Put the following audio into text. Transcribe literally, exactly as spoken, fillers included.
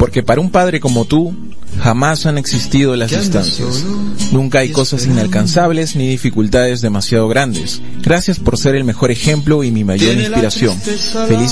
Porque para un padre como tú, jamás han existido las distancias. Nunca hay cosas inalcanzables ni dificultades demasiado grandes. Gracias por ser el mejor ejemplo y mi mayor inspiración. Feliz